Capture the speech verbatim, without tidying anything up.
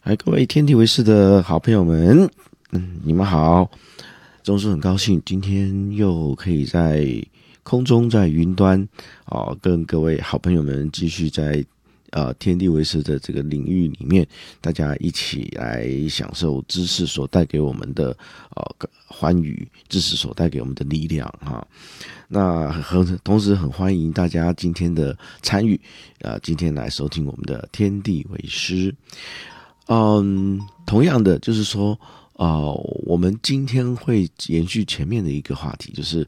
嗨，各位天地为师的好朋友们，嗯，你们好。总是很高兴今天又可以在空中在云端哦，跟各位好朋友们继续在呃天地为师的这个领域里面，大家一起来享受知识所带给我们的呃欢愉，知识所带给我们的力量哈。那很同时很欢迎大家今天的参与，呃，今天来收听我们的天地为师。嗯，同样的，就是说，呃，我们今天会延续前面的一个话题，就是